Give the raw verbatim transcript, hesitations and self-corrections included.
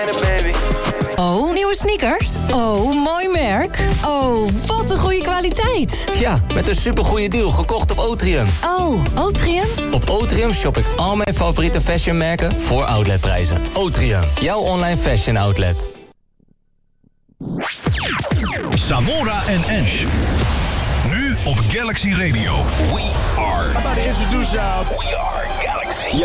Oh, nieuwe sneakers? Oh, mooi merk. Oh, wat een goede kwaliteit. Ja, met een supergoeie deal gekocht op Otrium. Oh, Otrium? Op Otrium shop ik al mijn favoriete fashionmerken voor outletprijzen. Otrium, jouw online fashion outlet. Samora en Ensch. Nu op Galaxy Radio. We are. I'm about to introduce y'all. We are Galaxy.